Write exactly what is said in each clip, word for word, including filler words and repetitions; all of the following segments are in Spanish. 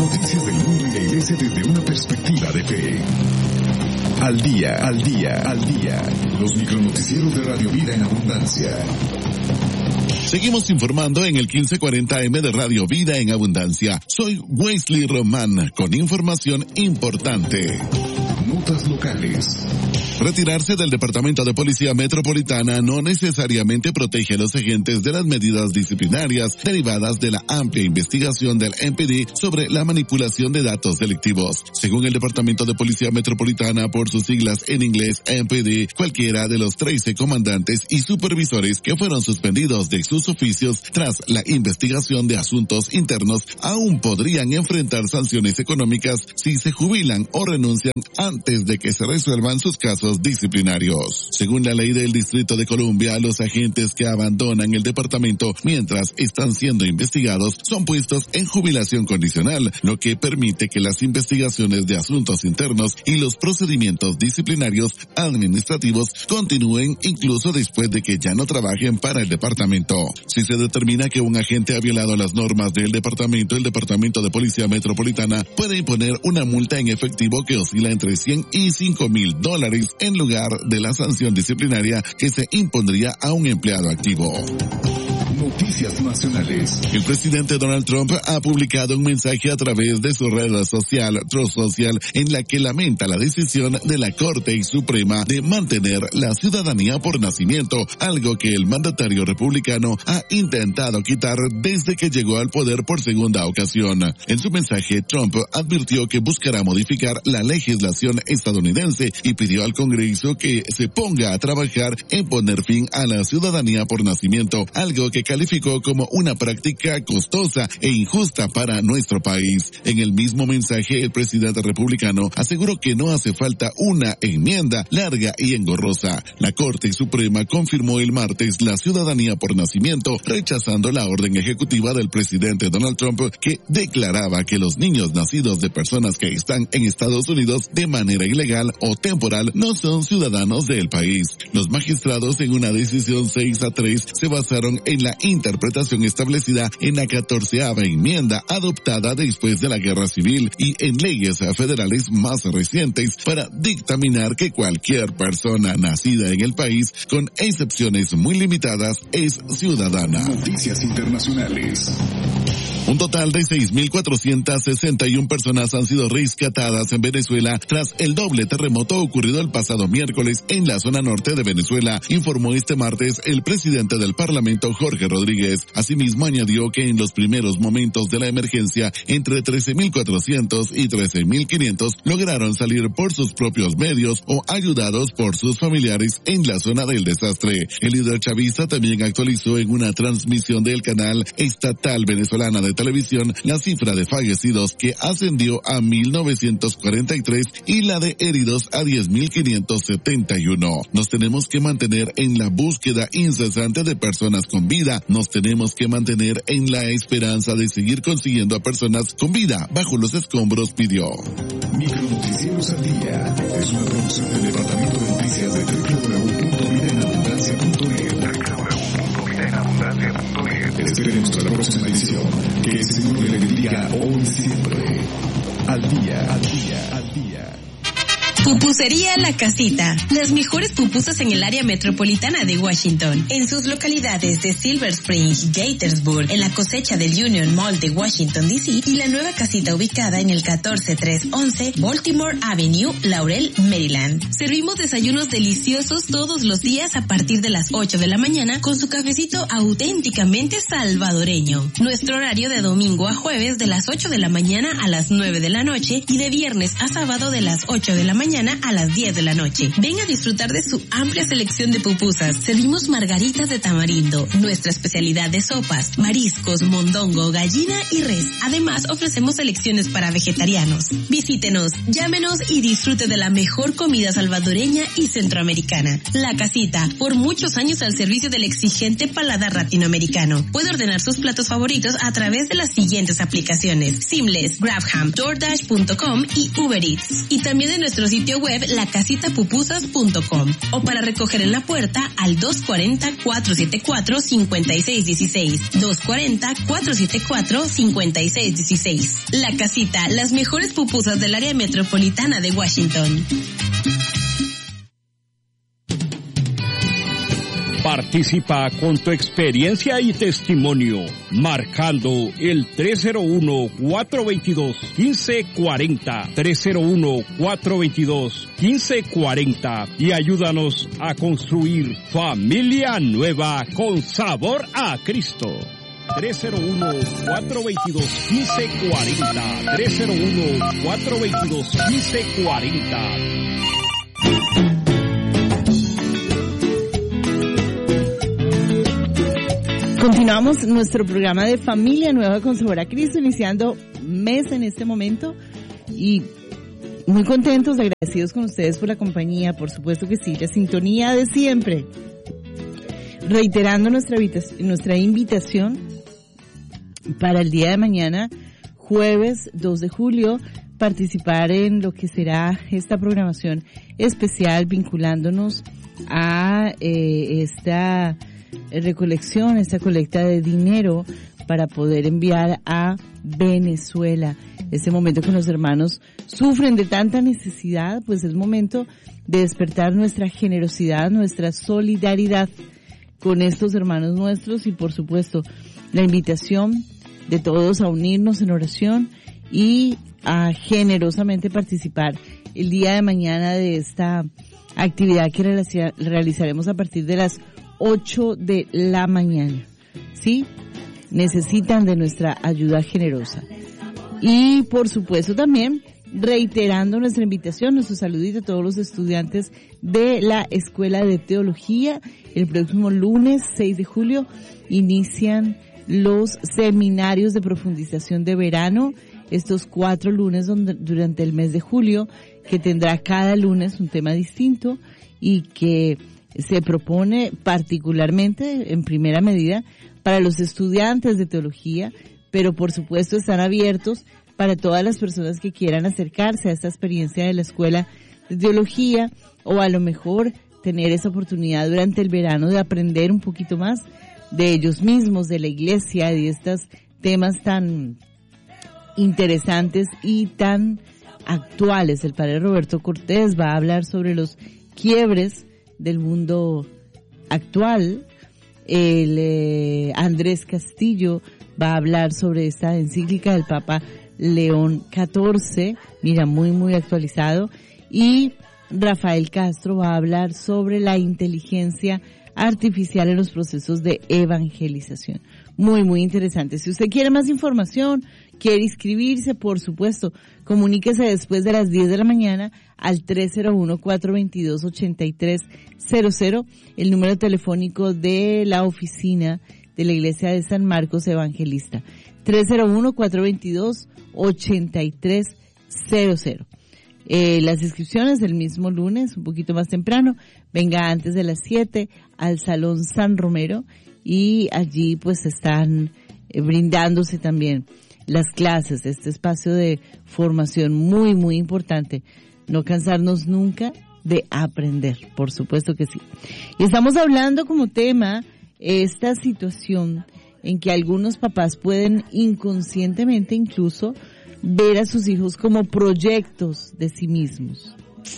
noticias del mundo y la iglesia desde una perspectiva de fe. Al día, al día, al día. Los micronoticieros de Radio Vida en Abundancia. Seguimos informando en el quince cuarenta eme de Radio Vida en Abundancia. Soy Wesley Román con información importante. Notas locales. Retirarse del Departamento de Policía Metropolitana no necesariamente protege a los agentes de las medidas disciplinarias derivadas de la amplia investigación del eme pe de sobre la manipulación de datos delictivos. Según el Departamento de Policía Metropolitana, por sus siglas en inglés eme pe de, cualquiera de los trece comandantes y supervisores que fueron suspendidos de sus oficios tras la investigación de asuntos internos aún podrían enfrentar sanciones económicas si se jubilan o renuncian antes de que se resuelvan sus casos disciplinarios. Según la ley del Distrito de Columbia, los agentes que abandonan el departamento mientras están siendo investigados son puestos en jubilación condicional, lo que permite que las investigaciones de asuntos internos y los procedimientos disciplinarios administrativos continúen incluso después de que ya no trabajen para el departamento. Si se determina que un agente ha violado las normas del departamento, el Departamento de Policía Metropolitana puede imponer una multa en efectivo que oscila entre cien y cinco mil dólares en lugar de la sanción disciplinaria que se impondría a un empleado activo. Noticias nacionales. El presidente Donald Trump ha publicado un mensaje a través de su red social, Truth Social, en la que lamenta la decisión de la Corte Suprema de mantener la ciudadanía por nacimiento, algo que el mandatario republicano ha intentado quitar desde que llegó al poder por segunda ocasión. En su mensaje, Trump advirtió que buscará modificar la legislación estadounidense y pidió al Congreso que se ponga a trabajar en poner fin a la ciudadanía por nacimiento, algo que calificó como una práctica costosa e injusta para nuestro país. En el mismo mensaje, el presidente republicano aseguró que no hace falta una enmienda larga y engorrosa. La Corte Suprema confirmó el martes la ciudadanía por nacimiento, rechazando la orden ejecutiva del presidente Donald Trump que declaraba que los niños nacidos de personas que están en Estados Unidos de manera ilegal o temporal no son ciudadanos del país. Los magistrados, en una decisión seis a tres, se basaron en la interpretación establecida en la catorceava enmienda adoptada después de la Guerra Civil y en leyes federales más recientes para dictaminar que cualquier persona nacida en el país, con excepciones muy limitadas, es ciudadana. Noticias internacionales. Un total de seis mil cuatrocientas sesenta y una personas han sido rescatadas en Venezuela tras el doble terremoto ocurrido el pasado miércoles en la zona norte de Venezuela, informó este martes el presidente del Parlamento, Jorge Rodríguez. Asimismo, añadió que en los primeros momentos de la emergencia, entre trece mil cuatrocientos y trece mil quinientos lograron salir por sus propios medios o ayudados por sus familiares en la zona del desastre. El líder chavista también actualizó en una transmisión del canal estatal venezolana de televisión la cifra de fallecidos, que ascendió a mil novecientos cuarenta y tres, y la de heridos a diez mil quinientos setenta y uno. Nos tenemos que mantener en la búsqueda incesante de personas con vida. Nos tenemos que mantener en la esperanza de seguir consiguiendo a personas con vida bajo los escombros, pidió. Micronoticieros al día es una producción del Departamento de Noticias de doble u doble u doble u punto vida en abundancia punto net. doble u doble u doble u punto vida en abundancia punto net. Esperemos hasta la próxima edición. Que el Señor le bendiga hoy y siempre. Al día, al día, al día. Pupusería La Casita. Las mejores pupusas en el área metropolitana de Washington. En sus localidades de Silver Spring, Gaithersburg, en la cosecha del Union Mall de Washington, D C, y la nueva casita ubicada en el catorce trescientos once Baltimore Avenue, Laurel, Maryland. Servimos desayunos deliciosos todos los días a partir de las ocho de la mañana con su cafecito auténticamente salvadoreño. Nuestro horario de domingo a jueves de las ocho de la mañana a las nueve de la noche y de viernes a sábado de las ocho de la mañana a las diez de la noche. Ven a disfrutar de su amplia selección de pupusas. Servimos margaritas de tamarindo, nuestra especialidad de sopas, mariscos, mondongo, gallina y res. Además, ofrecemos selecciones para vegetarianos. Visítenos, llámenos y disfrute de la mejor comida salvadoreña y centroamericana. La Casita, por muchos años al servicio del exigente paladar latinoamericano. Puede ordenar sus platos favoritos a través de las siguientes aplicaciones: Seamless, Grabham, DoorDash punto com y Uber Eats. Y también de nuestro sitio sitio web la casita pupusas punto com o para recoger en la puerta al dos cuatro cero, cuatro siete cuatro, cinco seis uno seis, dos cuatro cero, cuatro siete cuatro, cinco seis uno seis. La Casita, las mejores pupusas del área metropolitana de Washington. Participa con tu experiencia y testimonio, marcando el tres cero uno, cuatro dos dos, uno cinco cuatro cero, tres cero uno, cuatro dos dos, uno cinco cuatro cero y ayúdanos a construir familia nueva con sabor a Cristo. tres cero uno, cuatro dos dos, uno cinco cuatro cero, tres cero uno, cuatro dos dos, uno cinco cuatro cero. Continuamos nuestro programa de Familia Nueva con Sabor a Cristo, iniciando mes en este momento y muy contentos, agradecidos con ustedes por la compañía, por supuesto que sí, la sintonía de siempre. Reiterando nuestra, nuestra invitación para el día de mañana, jueves dos de julio, participar en lo que será esta programación especial vinculándonos a eh, esta recolección, esta colecta de dinero para poder enviar a Venezuela. Este momento que los hermanos sufren de tanta necesidad, pues es momento de despertar nuestra generosidad, nuestra solidaridad con estos hermanos nuestros y por supuesto la invitación de todos a unirnos en oración y a generosamente participar el día de mañana de esta actividad que realizaremos a partir de las ocho de la mañana. ¿Sí? Necesitan de nuestra ayuda generosa. Y por supuesto también reiterando nuestra invitación, nuestro saludito a todos los estudiantes de la Escuela de Teología. El próximo lunes seis de julio inician los seminarios de profundización de verano, estos cuatro lunes donde, durante el mes de julio, que tendrá cada lunes un tema distinto y que se propone particularmente, en primera medida, para los estudiantes de teología, pero por supuesto están abiertos para todas las personas que quieran acercarse a esta experiencia de la Escuela de Teología o a lo mejor tener esa oportunidad durante el verano de aprender un poquito más de ellos mismos, de la iglesia, de estos temas tan interesantes y tan actuales. El padre Roberto Cortés va a hablar sobre los quiebres del mundo actual. El eh, Andrés Castillo va a hablar sobre esta encíclica del Papa León catorce, mira, muy muy actualizado, y Rafael Castro va a hablar sobre la inteligencia artificial en los procesos de evangelización. Muy muy interesante. Si usted quiere más información, quiere inscribirse, por supuesto, comuníquese después de las diez de la mañana al tres cero uno, cuatro dos dos, ocho tres cero cero, el número telefónico de la oficina de la Iglesia de San Marcos Evangelista. tres cero uno, cuatro dos dos, ocho tres cero cero. Eh, las inscripciones el mismo lunes, un poquito más temprano, venga antes de las siete al Salón San Romero y allí pues están eh, brindándose también las clases, este espacio de formación muy muy importante, no cansarnos nunca de aprender, por supuesto que sí. Y estamos hablando como tema esta situación en que algunos papás pueden inconscientemente incluso ver a sus hijos como proyectos de sí mismos.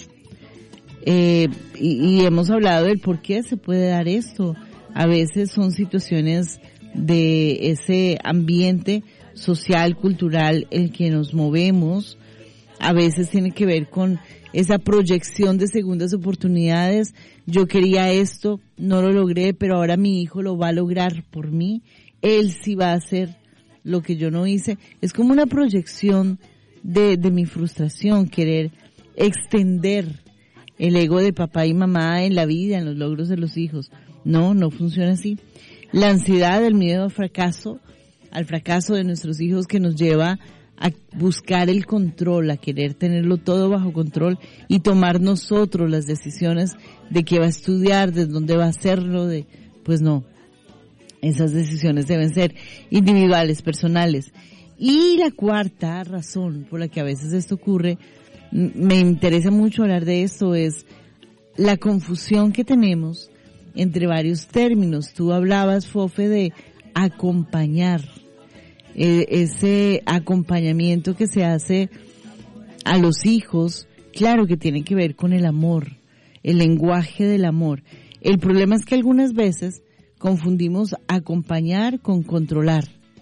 Eh, y, y hemos hablado del por qué se puede dar esto. A veces son situaciones de ese ambiente social, cultural en el que nos movemos. A veces tiene que ver con esa proyección de segundas oportunidades. Yo quería esto, no lo logré, pero ahora mi hijo lo va a lograr por mí. Él sí va a hacer lo que yo no hice. Es como una proyección de, de mi frustración, querer extender el ego de papá y mamá en la vida, en los logros de los hijos. No, no funciona así. La ansiedad, el miedo al fracaso, al fracaso de nuestros hijos que nos lleva a buscar el control, a querer tenerlo todo bajo control y tomar nosotros las decisiones de qué va a estudiar, de dónde va a hacerlo, de, pues no. Esas decisiones deben ser individuales, personales. Y la cuarta razón por la que a veces esto ocurre me interesa mucho hablar de esto, es la confusión que tenemos entre varios términos. Tú hablabas, Fofe, de acompañar, eh, ese acompañamiento que se hace a los hijos, claro que tiene que ver con el amor, el lenguaje del amor. El problema es que algunas veces confundimos acompañar con controlar.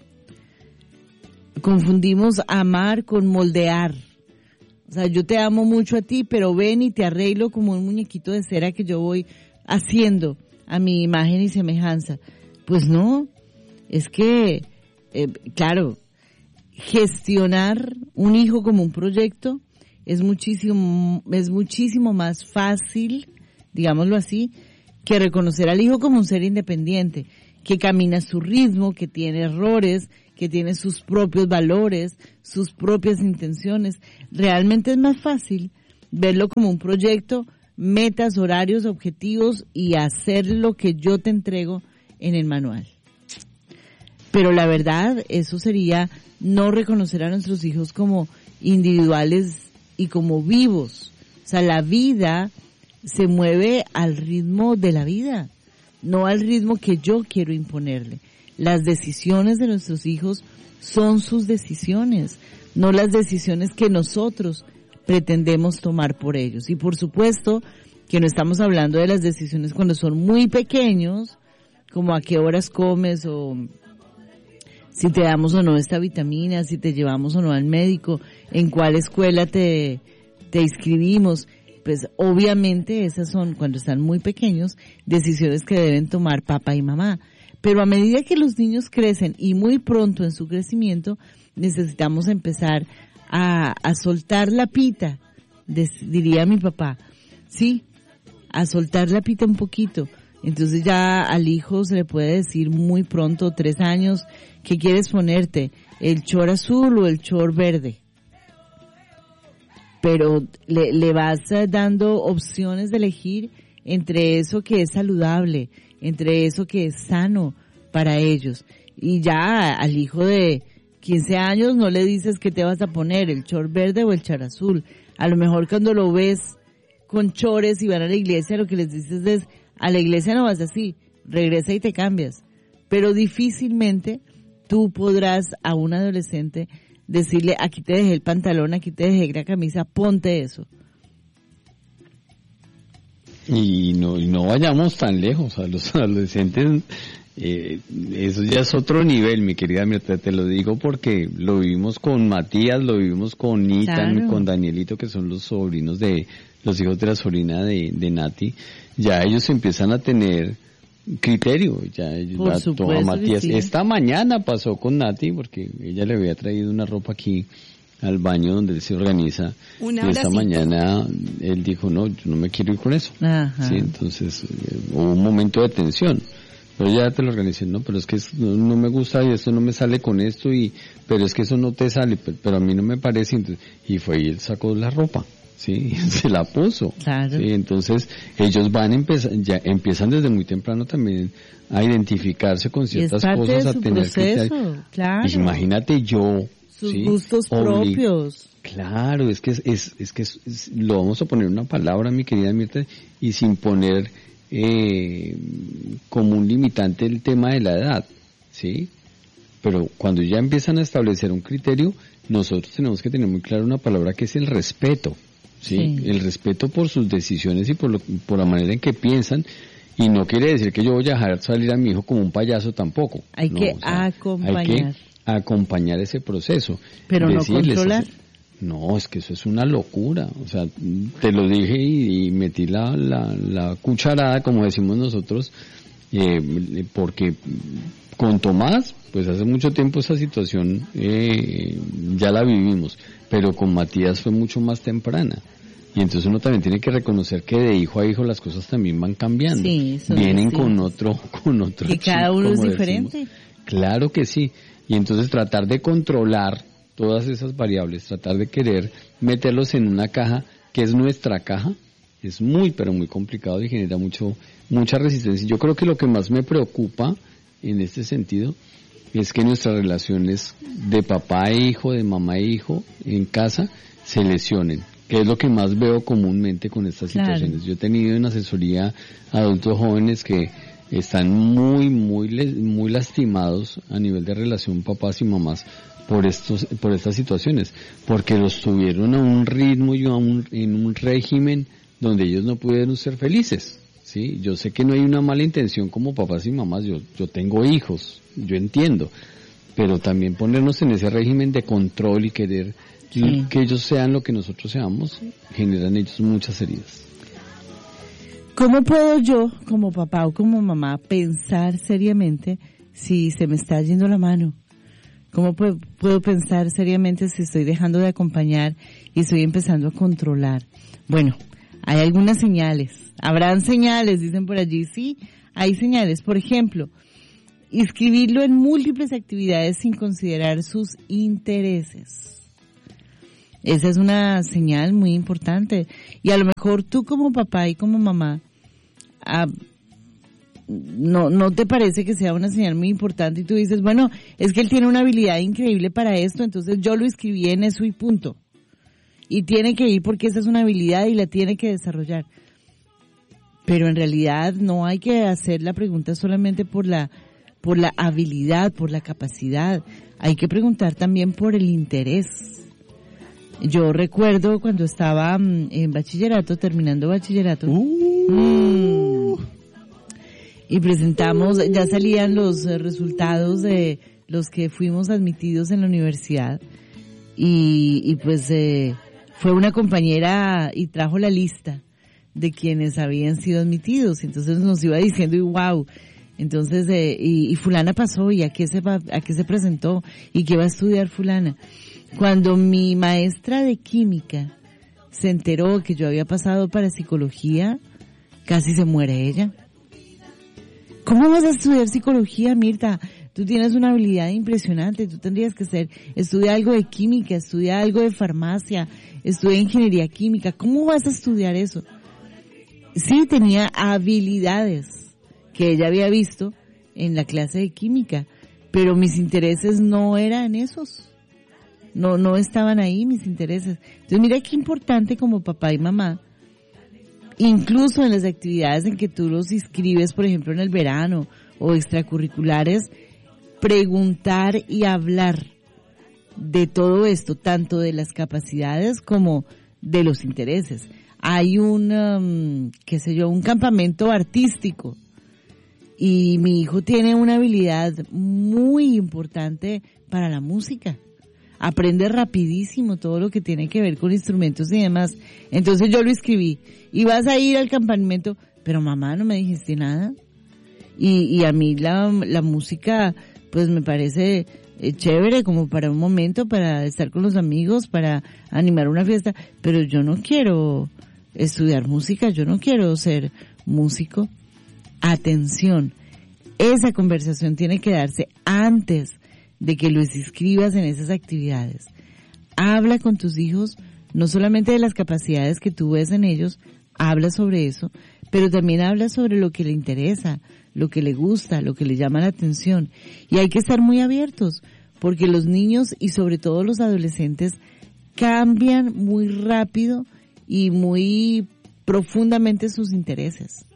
Confundimos amar con moldear. O sea, yo te amo mucho a ti, pero ven y te arreglo como un muñequito de cera que yo voy haciendo a mi imagen y semejanza. Pues no, es que, eh, claro, gestionar un hijo como un proyecto es muchísimo, es muchísimo más fácil, digámoslo así, que reconocer al hijo como un ser independiente, que camina a su ritmo, que tiene errores, que tiene sus propios valores, sus propias intenciones. Realmente es más fácil verlo como un proyecto, metas, horarios, objetivos y hacer lo que yo te entrego en el manual. Pero la verdad, eso sería no reconocer a nuestros hijos como individuales y como vivos. O sea, la vida se mueve al ritmo de la vida, no al ritmo que yo quiero imponerle. Las decisiones de nuestros hijos son sus decisiones, no las decisiones que nosotros pretendemos tomar por ellos. Y por supuesto que no estamos hablando de las decisiones cuando son muy pequeños, como a qué horas comes o si te damos o no esta vitamina, si te llevamos o no al médico, en cuál escuela te, te inscribimos. Pues obviamente esas son, cuando están muy pequeños, decisiones que deben tomar papá y mamá. Pero a medida que los niños crecen y muy pronto en su crecimiento, necesitamos empezar a, a soltar la pita, des, diría mi papá, sí, a soltar la pita un poquito. Entonces ya al hijo se le puede decir muy pronto, tres años, ¿qué quieres ponerte? ¿El short azul o el short verde? Pero le, le vas dando opciones de elegir entre eso que es saludable, entre eso que es sano para ellos. Y ya al hijo de quince años no le dices que te vas a poner, el short verde o el short azul. A lo mejor cuando lo ves con chores y van a la iglesia, lo que les dices es, a la iglesia no vas así, regresa y te cambias. Pero difícilmente tú podrás a un adolescente decirle, aquí te dejé el pantalón, aquí te dejé la camisa, ponte eso. Y no, y no vayamos tan lejos, a los adolescentes, eh, eso ya es otro nivel, mi querida Mirta, te lo digo porque lo vivimos con Matías, lo vivimos con Nita, claro, con Danielito, que son los sobrinos de, los hijos de la sobrina de, de Nati. Ya ellos empiezan a tener criterio, ya Por supuesto, a Matías, sí. Esta mañana pasó con Nati, porque ella le había traído una ropa aquí al baño donde él se organiza, Un y esta mañana él dijo, no, yo no me quiero ir con eso. Ajá. Sí, entonces eh, hubo un momento de tensión, pero ya te lo organicé, no, pero es que es, no, no me gusta y esto no me sale con esto, y pero es que eso no te sale, pero, pero a mí no me parece, entonces, y fue y él sacó la ropa, sí, se la puso. Claro. Sí, entonces ellos van a empezar, ya empiezan desde muy temprano también a identificarse con ciertas y es parte cosas, de a su tener proceso, criterio. claro. Imagínate yo, sus ¿sí? gustos Obli- propios. Claro, es que es, es, es que es, es, lo vamos a poner una palabra, mi querida Mirta, y sin poner eh, como un limitante el tema de la edad, ¿sí? Pero cuando ya empiezan a establecer un criterio, nosotros tenemos que tener muy clara una palabra que es el respeto, ¿sí? Sí. El respeto por sus decisiones y por, lo, por la manera en que piensan, y no quiere decir que yo voy a dejar salir a mi hijo como un payaso tampoco. Hay no, que o sea, acompañar. Hay que acompañar ese proceso. Pero no Decirles, controlar. o sea, no, es que eso es una locura. O sea, te lo dije y, y metí la, la, la cucharada, como decimos nosotros, eh, porque con Tomás, pues hace mucho tiempo esa situación eh, ya la vivimos, pero con Matías fue mucho más temprana. Y entonces uno también tiene que reconocer que de hijo a hijo las cosas también van cambiando. Sí, son Vienen distintas. con otro, con otro Que cada chip, uno es como diferente. decimos. Claro que sí. Y entonces tratar de controlar todas esas variables, tratar de querer meterlos en una caja que es nuestra caja, es muy pero muy complicado y genera mucho mucha resistencia. Yo creo que lo que más me preocupa en este sentido es que nuestras relaciones de papá e hijo, de mamá e hijo en casa se lesionen, que es lo que más veo comúnmente con estas Claro. situaciones. Yo he tenido en asesoría adultos jóvenes que están muy, muy, muy lastimados a nivel de relación papás y mamás por estos, por estas situaciones, porque los tuvieron a un ritmo y a un, en un régimen donde ellos no pudieron ser felices. Sí, yo sé que no hay una mala intención como papás y mamás, yo, yo tengo hijos, yo entiendo, pero también ponernos en ese régimen de control y querer Sí. que ellos sean lo que nosotros seamos, generan ellos muchas heridas. ¿Cómo puedo yo, como papá o como mamá, pensar seriamente si se me está yendo la mano? ¿Cómo puedo, puedo pensar seriamente si estoy dejando de acompañar y estoy empezando a controlar? Bueno, hay algunas señales. Habrán señales, dicen por allí. Sí, hay señales. Por ejemplo, inscribirlo en múltiples actividades sin considerar sus intereses. Esa es una señal muy importante. Y a lo mejor tú como papá y como mamá, ah, no, no te parece que sea una señal muy importante y tú dices, bueno, es que él tiene una habilidad increíble para esto, entonces yo lo inscribí en eso y punto. Y tiene que ir porque esa es una habilidad y la tiene que desarrollar. Pero en realidad no hay que hacer la pregunta solamente por la, por la habilidad, por la capacidad. Hay que preguntar también por el interés. Yo recuerdo cuando estaba mm, en bachillerato, terminando bachillerato, Uh. mm, y presentamos, ya salían los eh, resultados de los que fuimos admitidos en la universidad, y, y pues eh, fue una compañera y trajo la lista de quienes habían sido admitidos, entonces nos iba diciendo, y wow, entonces, eh, y, y fulana pasó, y a qué se va, a qué se presentó, y qué va a estudiar fulana. Cuando mi maestra de química se enteró que yo había pasado para psicología, casi se muere ella. ¿Cómo vas a estudiar psicología, Mirta? Tú tienes una habilidad impresionante, tú tendrías que hacer, estudia algo de química, estudia algo de farmacia, estudia ingeniería química. ¿Cómo vas a estudiar eso? Sí, tenía habilidades que ella había visto en la clase de química, pero mis intereses no eran esos. No, no estaban ahí mis intereses. Entonces mira qué importante como papá y mamá, incluso en las actividades en que tú los inscribes, por ejemplo en el verano o extracurriculares, preguntar y hablar de todo esto, tanto de las capacidades como de los intereses. Hay un, um, qué sé yo, un campamento artístico y mi hijo tiene una habilidad muy importante para la música. Aprende rapidísimo todo lo que tiene que ver con instrumentos y demás. Entonces yo lo escribí. Y vas a ir al campamento, pero mamá, no me dijiste nada. Y, y a mí la, la música, pues me parece eh, chévere como para un momento, para estar con los amigos, para animar una fiesta. Pero yo no quiero estudiar música, yo no quiero ser músico. Atención, esa conversación tiene que darse antes de que los inscribas en esas actividades. Habla con tus hijos, no solamente de las capacidades que tú ves en ellos, habla sobre eso, pero también habla sobre lo que le interesa, lo que le gusta, lo que le llama la atención. Y hay que estar muy abiertos, porque los niños y sobre todo los adolescentes cambian muy rápido y muy profundamente sus intereses.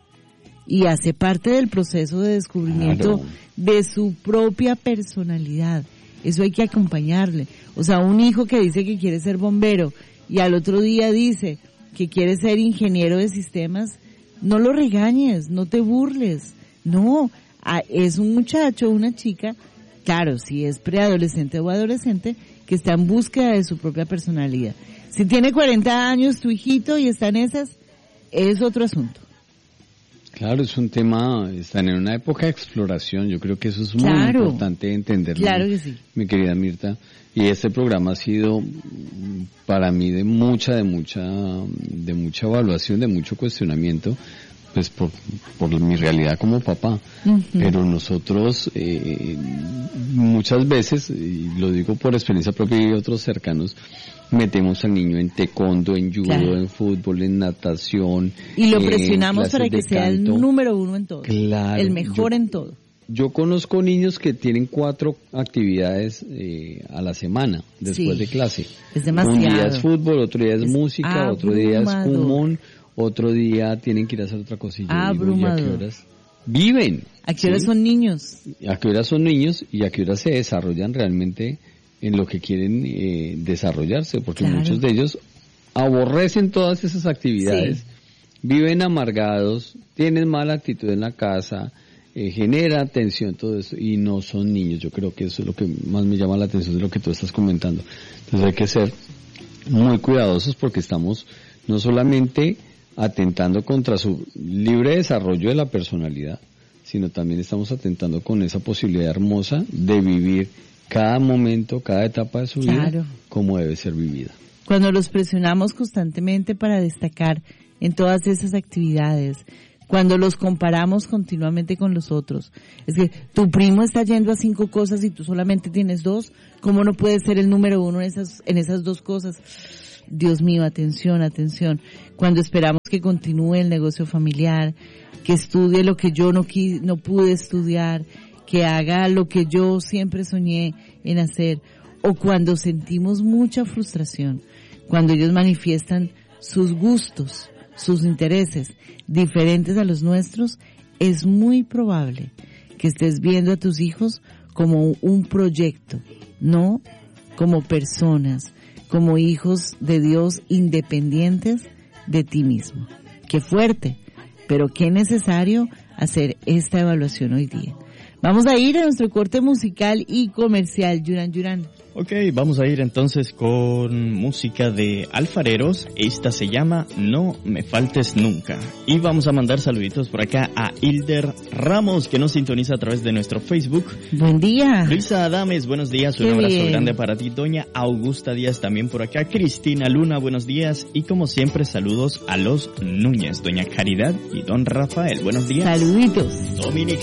Y hace parte del proceso de descubrimiento Claro. de su propia personalidad. Eso hay que acompañarle. O sea, un hijo que dice que quiere ser bombero y al otro día dice que quiere ser ingeniero de sistemas, no lo regañes, no te burles. No, es un muchacho, una chica, claro, si es preadolescente o adolescente, que está en búsqueda de su propia personalidad. Si tiene cuarenta años tu hijito y está en esas, es otro asunto. Claro, es un tema, están en una época de exploración, yo creo que eso es muy Claro. importante entenderlo, Claro que sí. mi querida Mirta, y este programa ha sido mm, para mí de mucha, de mucha, de mucha evaluación, de mucho cuestionamiento, pues por, por mi realidad como papá, Ujú. pero nosotros eh, muchas veces, y lo digo por experiencia propia y otros cercanos, metemos al niño en taekwondo, en judo, Claro. en fútbol, en natación. Y lo en presionamos clases para que de sea el canto. número uno en todo. Claro, El mejor yo- en todo. yo conozco niños que tienen cuatro actividades eh, a la semana después Sí, de clase. es demasiado. Un día es fútbol, otro día es, Es música, otro día es abrumador. pulmón, otro día tienen que ir a hacer otra cosilla. Y digo, ¿y a qué Abrumador. horas viven? ¿A qué hora ¿Sí? son niños? ¿A qué horas son niños y a qué horas se desarrollan realmente en lo que quieren eh, desarrollarse? Porque Claro. muchos de ellos aborrecen todas esas actividades, Sí. viven amargados, tienen mala actitud en la casa, eh, genera tensión, todo eso, y no son niños. Yo creo que eso es lo que más me llama la atención de lo que tú estás comentando. Entonces hay que ser muy cuidadosos porque estamos no solamente atentando contra su libre desarrollo de la personalidad, sino también estamos atentando con esa posibilidad hermosa de vivir cada momento, cada etapa de su Claro. vida como debe ser vivida. Cuando los presionamos constantemente para destacar en todas esas actividades, cuando los comparamos continuamente con los otros, es que tu primo está yendo a cinco cosas y tú solamente tienes dos, ¿cómo no puedes ser el número uno en esas, en esas dos cosas? Dios mío, atención, atención. Cuando esperamos que continúe el negocio familiar, que estudie lo que yo no qui- no pude estudiar, que haga lo que yo siempre soñé en hacer, o cuando sentimos mucha frustración, cuando ellos manifiestan sus gustos, sus intereses diferentes a los nuestros, es muy probable que estés viendo a tus hijos como un proyecto, no como personas, como hijos de Dios independientes de ti mismo. Qué fuerte, pero qué necesario hacer esta evaluación hoy día. Vamos a ir a nuestro corte musical y comercial. Yuran, Yuran. Ok, vamos a ir entonces con música de alfareros. Esta se llama No Me Faltes Nunca. Y vamos a mandar saluditos por acá a Hilder Ramos, que nos sintoniza a través de nuestro Facebook. Buen día. Luisa Adames, buenos días. Qué Un abrazo bien. grande para ti. Doña Augusta Díaz también por acá. Cristina Luna, buenos días. Y como siempre, saludos a los Núñez. Doña Caridad y don Rafael, buenos días. Saluditos. Dominic